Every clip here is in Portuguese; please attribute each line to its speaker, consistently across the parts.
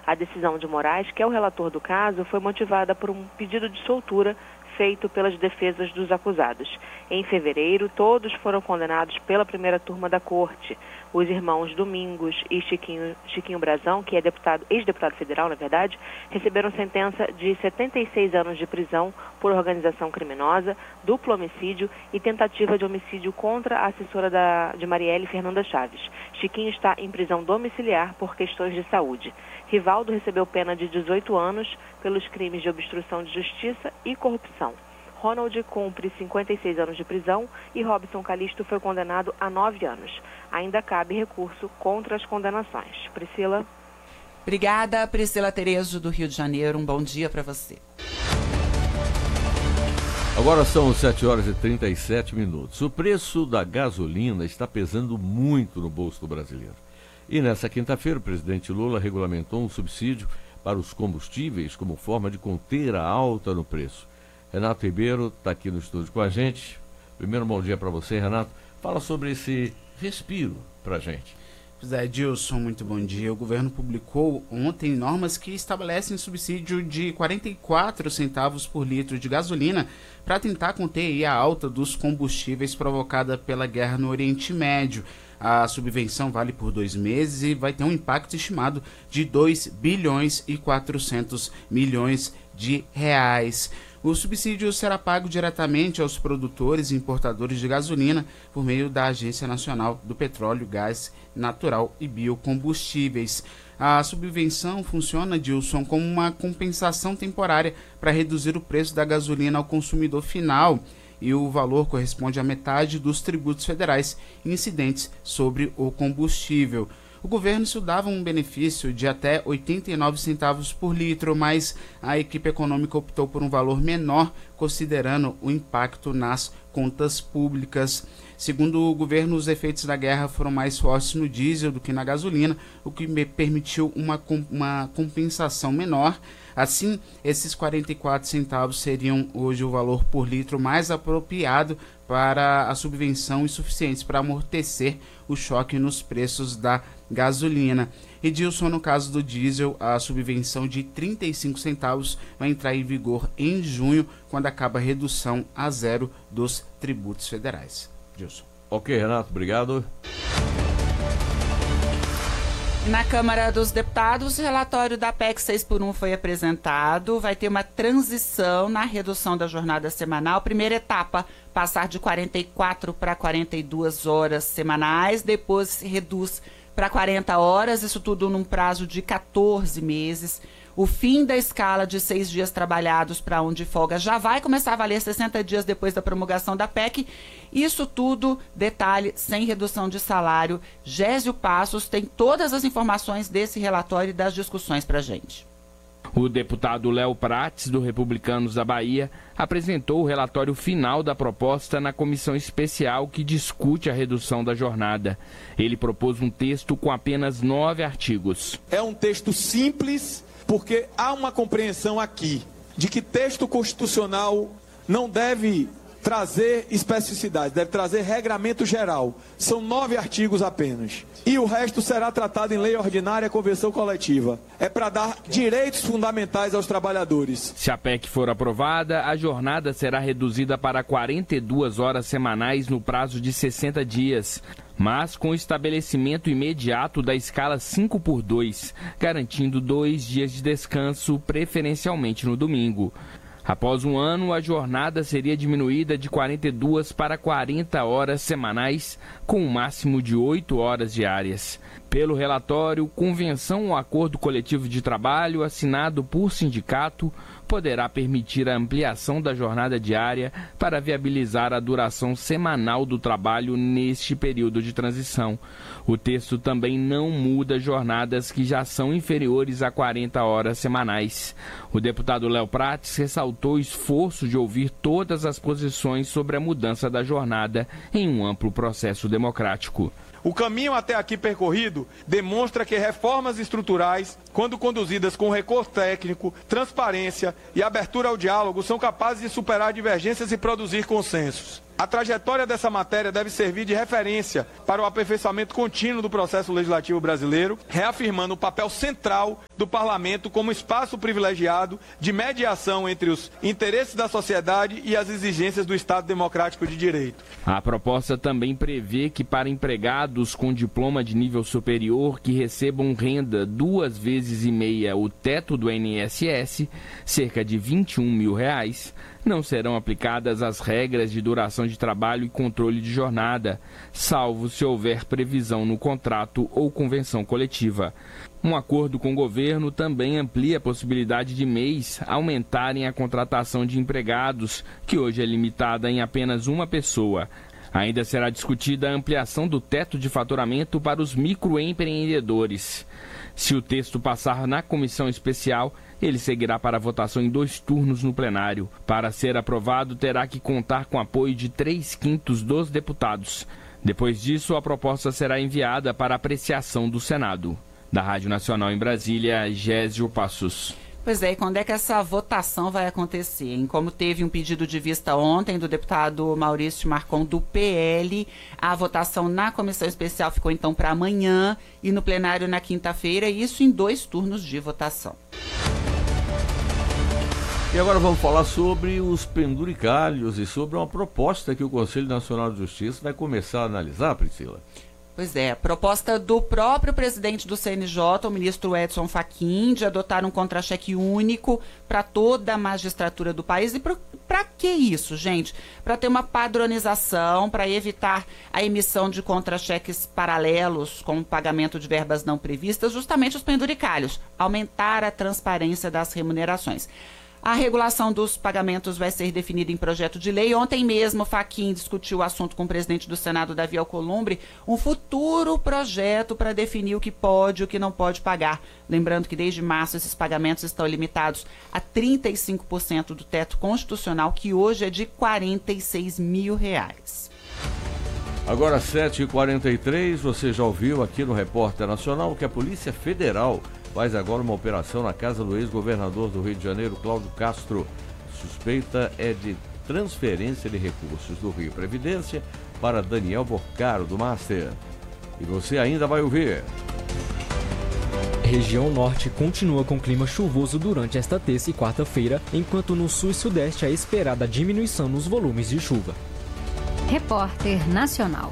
Speaker 1: A decisão de Moraes, que é o relator do caso, foi motivada por um pedido de soltura feito pelas defesas dos acusados. Em fevereiro, todos foram condenados pela primeira turma da corte. Os irmãos Domingos e Chiquinho Brazão, que é ex-deputado federal, na verdade, receberam sentença de 76 anos de prisão por organização criminosa, duplo homicídio e tentativa de homicídio contra a assessora de Marielle, Fernanda Chaves. Chiquinho está em prisão domiciliar por questões de saúde. Rivaldo recebeu pena de 18 anos pelos crimes de obstrução de justiça e corrupção. Ronald cumpre 56 anos de prisão e Robson Calixto foi condenado a 9 anos. Ainda cabe recurso contra as condenações. Priscila.
Speaker 2: Obrigada, Priscila Terezo, do Rio de Janeiro. Um bom dia para você.
Speaker 3: Agora são 7h37. O preço da gasolina está pesando muito no bolso do brasileiro. E nessa quinta-feira, o presidente Lula regulamentou um subsídio para os combustíveis como forma de conter a alta no preço. Renato Ribeiro está aqui no estúdio com a gente. Primeiro, bom dia para você, Renato. Fala sobre esse respiro para a gente.
Speaker 4: José Edilson, muito bom dia. O governo publicou ontem normas que estabelecem subsídio de 44 centavos por litro de gasolina para tentar conter a alta dos combustíveis provocada pela guerra no Oriente Médio. A subvenção vale por 2 meses e vai ter um impacto estimado de 2 bilhões e 400 milhões de reais. O subsídio será pago diretamente aos produtores e importadores de gasolina por meio da Agência Nacional do Petróleo, Gás Natural e Biocombustíveis. A subvenção funciona, Dilson, como uma compensação temporária para reduzir o preço da gasolina ao consumidor final, e o valor corresponde à metade dos tributos federais incidentes sobre o combustível. O governo estudava um benefício de até 89 centavos por litro, mas a equipe econômica optou por um valor menor, considerando o impacto nas contas públicas. Segundo o governo, os efeitos da guerra foram mais fortes no diesel do que na gasolina, o que permitiu uma compensação menor. Assim, esses 44 centavos seriam hoje o valor por litro mais apropriado para a subvenção e suficientes para amortecer o choque nos preços da gasolina. Edilson, no caso do diesel, a subvenção de 35 centavos vai entrar em vigor em junho, quando acaba a redução a zero dos tributos federais. Edilson.
Speaker 3: Ok, Renato, obrigado.
Speaker 2: Na Câmara dos Deputados, o relatório da PEC 6x1 foi apresentado. Vai ter uma transição na redução da jornada semanal. Primeira etapa, passar de 44 para 42 horas semanais. Depois se reduz para 40 horas, isso tudo num prazo de 14 meses. O fim da escala de 6 dias trabalhados para um de folga já vai começar a valer 60 dias depois da promulgação da PEC. Isso tudo, detalhe, sem redução de salário. Gésio Passos tem todas as informações desse relatório e das discussões para a gente.
Speaker 5: O deputado Léo Prates, do Republicanos da Bahia, apresentou o relatório final da proposta na comissão especial que discute a redução da jornada. Ele propôs um texto com apenas 9 artigos.
Speaker 6: É um texto simples, porque há uma compreensão aqui de que texto constitucional não deve trazer especificidade, deve trazer regramento geral. São 9 artigos apenas. E o resto será tratado em lei ordinária, convenção coletiva. É para dar direitos fundamentais aos trabalhadores.
Speaker 5: Se a PEC for aprovada, a jornada será reduzida para 42 horas semanais no prazo de 60 dias. Mas com o estabelecimento imediato da escala 5x2, garantindo 2 dias de descanso, preferencialmente no domingo. Após um ano, a jornada seria diminuída de 42 para 40 horas semanais, com um máximo de 8 horas diárias. Pelo relatório, convenção ou acordo coletivo de trabalho assinado por sindicato poderá permitir a ampliação da jornada diária para viabilizar a duração semanal do trabalho neste período de transição. O texto também não muda jornadas que já são inferiores a 40 horas semanais. O deputado Léo Prates ressaltou o esforço de ouvir todas as posições sobre a mudança da jornada em um amplo processo democrático.
Speaker 6: O caminho até aqui percorrido demonstra que reformas estruturais, quando conduzidas com recurso técnico, transparência e abertura ao diálogo, são capazes de superar divergências e produzir consensos. A trajetória dessa matéria deve servir de referência para o aperfeiçoamento contínuo do processo legislativo brasileiro, reafirmando o papel central do Parlamento como espaço privilegiado de mediação entre os interesses da sociedade e as exigências do Estado Democrático de Direito.
Speaker 5: A proposta também prevê que para empregados com diploma de nível superior que recebam renda 2,5 vezes o teto do INSS, cerca de R$21 mil, não serão aplicadas as regras de duração de trabalho e controle de jornada, salvo se houver previsão no contrato ou convenção coletiva. Um acordo com o governo também amplia a possibilidade de MEIs aumentarem a contratação de empregados, que hoje é limitada em apenas uma pessoa. Ainda será discutida a ampliação do teto de faturamento para os microempreendedores. Se o texto passar na comissão especial, ele seguirá para votação em 2 turnos no plenário. Para ser aprovado, terá que contar com apoio de 3/5 dos deputados. Depois disso, a proposta será enviada para apreciação do Senado. Da Rádio Nacional em Brasília, Gésio Passos.
Speaker 2: Pois é, e quando é que essa votação vai acontecer? Hein? Como teve um pedido de vista ontem do deputado Maurício Marcon, do PL, a votação na comissão especial ficou então para amanhã e no plenário na quinta-feira, isso em 2 turnos de votação.
Speaker 3: E agora vamos falar sobre os penduricalhos e sobre uma proposta que o Conselho Nacional de Justiça vai começar a analisar, Priscila.
Speaker 2: Pois é, proposta do próprio presidente do CNJ, o ministro Edson Fachin, de adotar um contra-cheque único para toda a magistratura do país. E para que isso, gente? Para ter uma padronização, para evitar a emissão de contra-cheques paralelos com pagamento de verbas não previstas, justamente os penduricalhos, aumentar a transparência das remunerações. A regulação dos pagamentos vai ser definida em projeto de lei. Ontem mesmo, Fachin discutiu o assunto com o presidente do Senado, Davi Alcolumbre, um futuro projeto para definir o que pode e o que não pode pagar. Lembrando que desde março esses pagamentos estão limitados a 35% do teto constitucional, que hoje é de R$46 mil.
Speaker 3: Agora 7h43, você já ouviu aqui no Repórter Nacional que a Polícia Federal faz agora uma operação na casa do ex-governador do Rio de Janeiro, Cláudio Castro. Suspeita é de transferência de recursos do Rio Previdência para Daniel Borcaro, do Master. E você ainda vai ouvir.
Speaker 7: Região Norte continua com clima chuvoso durante esta terça e quarta-feira, enquanto no Sul e Sudeste é esperada diminuição nos volumes de chuva.
Speaker 8: Repórter Nacional.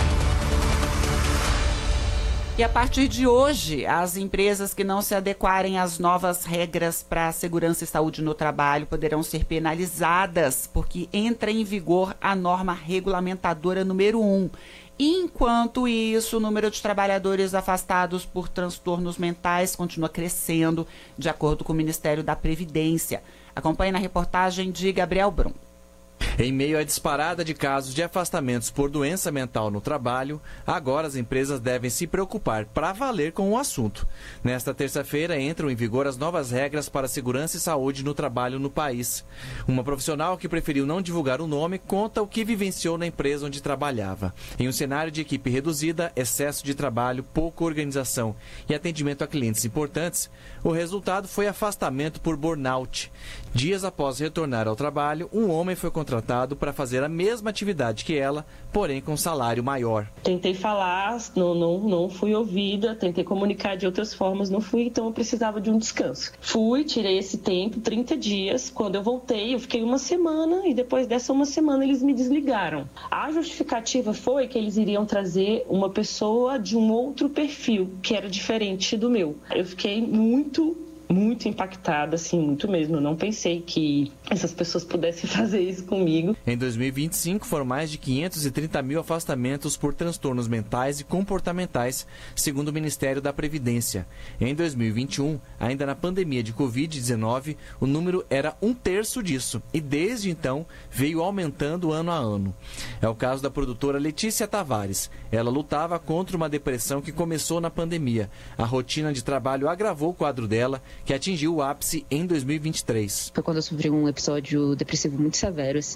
Speaker 2: E a partir de hoje, as empresas que não se adequarem às novas regras para segurança e saúde no trabalho poderão ser penalizadas, porque entra em vigor a norma regulamentadora número 1. Enquanto isso, o número de trabalhadores afastados por transtornos mentais continua crescendo, de acordo com o Ministério da Previdência. Acompanhe na reportagem de Gabriel Brum.
Speaker 9: Em meio à disparada de casos de afastamentos por doença mental no trabalho, agora as empresas devem se preocupar para valer com o assunto. Nesta terça-feira entram em vigor as novas regras para segurança e saúde no trabalho no país. Uma profissional que preferiu não divulgar o nome conta o que vivenciou na empresa onde trabalhava. Em um cenário de equipe reduzida, excesso de trabalho, pouca organização e atendimento a clientes importantes, o resultado foi afastamento por burnout. Dias após retornar ao trabalho, um homem foi contratado para fazer a mesma atividade que ela, porém com salário maior.
Speaker 10: Tentei falar, não fui ouvida, tentei comunicar de outras formas, não fui, então eu precisava de um descanso. Fui, tirei esse tempo, 30 dias, quando eu voltei, eu fiquei uma semana e depois dessa uma semana eles me desligaram. A justificativa foi que eles iriam trazer uma pessoa de um outro perfil, que era diferente do meu. Eu fiquei muito impactada, assim, muito mesmo. Eu não pensei que essas pessoas pudessem fazer isso comigo.
Speaker 9: Em 2025, foram mais de 530 mil afastamentos por transtornos mentais e comportamentais, segundo o Ministério da Previdência. Em 2021, ainda na pandemia de Covid-19, o número era 1/3 disso e, desde então, veio aumentando ano a ano. É o caso da produtora Letícia Tavares. Ela lutava contra uma depressão que começou na pandemia. A rotina de trabalho agravou o quadro dela, que atingiu o ápice em 2023.
Speaker 11: Foi quando eu sofri um episódio depressivo muito severo, assim.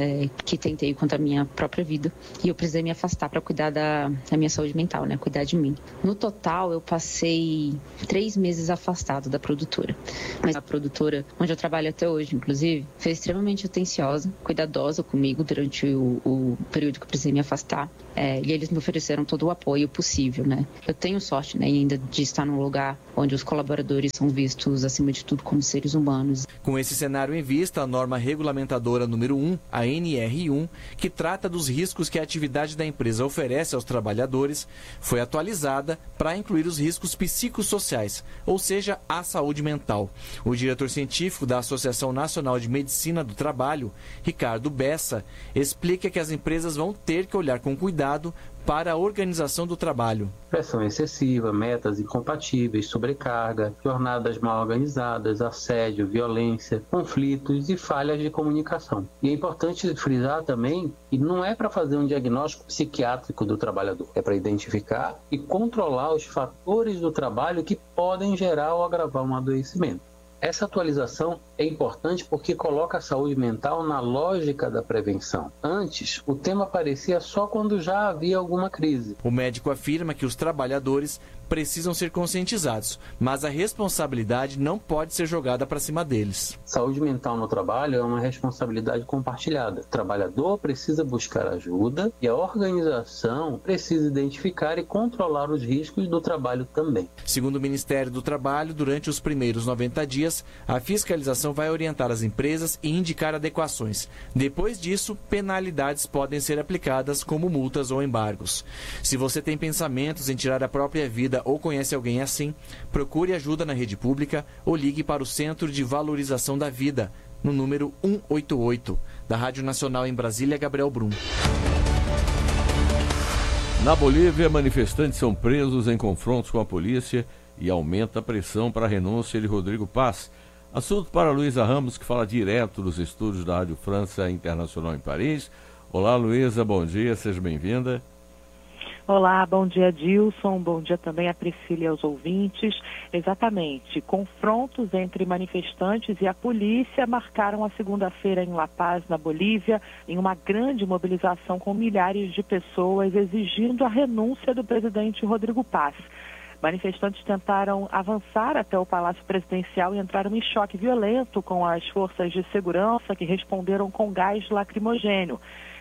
Speaker 11: que tentei contra a minha própria vida. E eu precisei me afastar para cuidar da minha saúde mental, né? Cuidar de mim. No total, eu passei 3 meses afastado da produtora. Mas a produtora, onde eu trabalho até hoje, inclusive, foi extremamente atenciosa, cuidadosa comigo durante o período que eu precisei me afastar. E eles me ofereceram todo o apoio possível, né? Eu tenho sorte, né, ainda de estar num lugar onde os colaboradores são vistos, acima de tudo, como seres humanos.
Speaker 9: Com esse cenário em vista, a norma regulamentadora número 1, a NR1, que trata dos riscos que a atividade da empresa oferece aos trabalhadores, foi atualizada para incluir os riscos psicossociais, ou seja, a saúde mental. O diretor científico da Associação Nacional de Medicina do Trabalho, Ricardo Bessa, explica que as empresas vão ter que olhar com cuidado para a organização do trabalho.
Speaker 12: Pressão excessiva, metas incompatíveis, sobrecarga, jornadas mal organizadas, assédio, violência, conflitos e falhas de comunicação. E é importante frisar também que não é para fazer um diagnóstico psiquiátrico do trabalhador, é para identificar e controlar os fatores do trabalho que podem gerar ou agravar um adoecimento. Essa atualização é importante porque coloca a saúde mental na lógica da prevenção. Antes, o tema aparecia só quando já havia alguma crise.
Speaker 9: O médico afirma que os trabalhadores precisam ser conscientizados, mas a responsabilidade não pode ser jogada para cima deles.
Speaker 12: Saúde mental no trabalho é uma responsabilidade compartilhada. O trabalhador precisa buscar ajuda e a organização precisa identificar e controlar os riscos do trabalho também.
Speaker 9: Segundo o Ministério do Trabalho, durante os primeiros 90 dias, a fiscalização vai orientar as empresas e indicar adequações. Depois disso, penalidades podem ser aplicadas como multas ou embargos. Se você tem pensamentos em tirar a própria vida ou conhece alguém assim, procure ajuda na rede pública ou ligue para o Centro de Valorização da Vida, no número 188. Da Rádio Nacional em Brasília, Gabriel Brum.
Speaker 3: Na Bolívia, manifestantes são presos em confrontos com a polícia e aumenta a pressão para a renúncia de Rodrigo Paz. Assunto para Luísa Ramos, que fala direto dos estúdios da Rádio França Internacional em Paris. Olá, Luísa, bom dia, seja bem-vinda.
Speaker 13: Olá, bom dia, Dilson, bom dia também a Priscila e aos ouvintes. Exatamente, confrontos entre manifestantes e a polícia marcaram a segunda-feira em La Paz, na Bolívia, em uma grande mobilização com milhares de pessoas exigindo a renúncia do presidente Rodrigo Paz. Manifestantes tentaram avançar até o Palácio Presidencial e entraram em choque violento com as forças de segurança que responderam com gás lacrimogênio.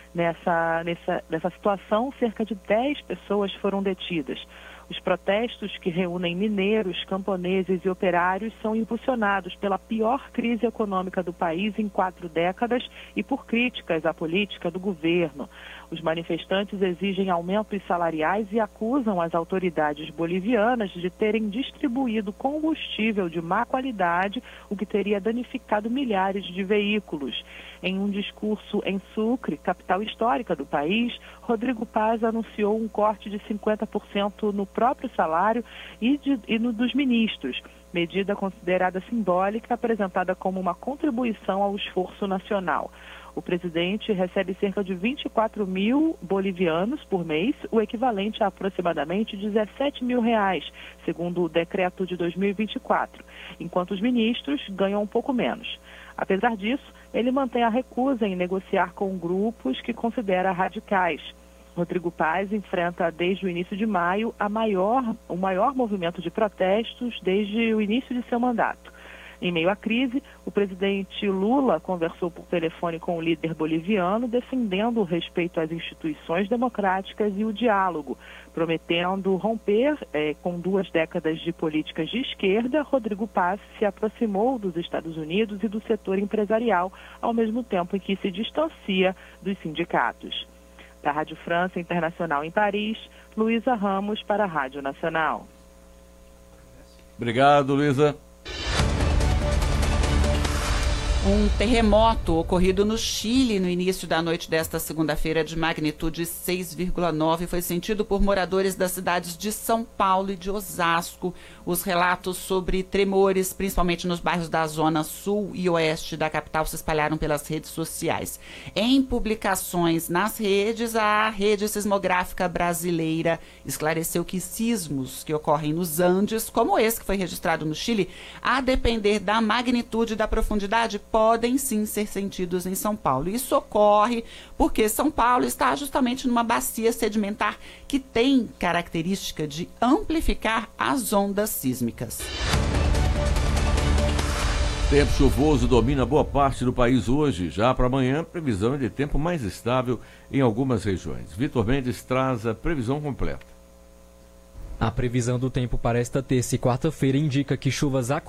Speaker 13: Nessa situação, cerca de 10 pessoas foram detidas. Os protestos, que reúnem mineiros, camponeses e operários, são impulsionados pela pior crise econômica do país em 4 décadas e por críticas à política do governo. Os manifestantes exigem aumentos salariais e acusam as autoridades bolivianas de terem distribuído combustível de má qualidade, o que teria danificado milhares de veículos. Em um discurso em Sucre, capital histórica do país, Rodrigo Paz anunciou um corte de 50% no próprio salário e no dos ministros, medida considerada simbólica, apresentada como uma contribuição ao esforço nacional. O presidente recebe cerca de 24 mil bolivianos por mês, o equivalente a aproximadamente 17 mil reais, segundo o decreto de 2024, enquanto os ministros ganham um pouco menos. Apesar disso, ele mantém a recusa em negociar com grupos que considera radicais. Rodrigo Paz enfrenta desde o início de maio o maior movimento de protestos desde o início de seu mandato. Em meio à crise, o presidente Lula conversou por telefone com o líder boliviano, defendendo o respeito às instituições democráticas e o diálogo. Prometendo romper com 2 décadas de políticas de esquerda, Rodrigo Paz se aproximou dos Estados Unidos e do setor empresarial, ao mesmo tempo em que se distancia dos sindicatos. Da Rádio França Internacional em Paris, Luísa Ramos para a Rádio Nacional.
Speaker 3: Obrigado, Luísa.
Speaker 2: Um terremoto ocorrido no Chile no início da noite desta segunda-feira de magnitude 6,9 foi sentido por moradores das cidades de São Paulo e de Osasco. Os relatos sobre tremores, principalmente nos bairros da zona sul e oeste da capital, se espalharam pelas redes sociais. Em publicações nas redes, a Rede Sismográfica Brasileira esclareceu que sismos que ocorrem nos Andes, como esse que foi registrado no Chile, a depender da magnitude e da profundidade, podem sim ser sentidos em São Paulo. Isso ocorre porque São Paulo está justamente numa bacia sedimentar que tem característica de amplificar as ondas sísmicas.
Speaker 3: Tempo chuvoso domina boa parte do país hoje. Já para amanhã, previsão de tempo mais estável em algumas regiões. Vitor Mendes traz a previsão completa.
Speaker 7: A previsão do tempo para esta terça e quarta-feira indica que chuvas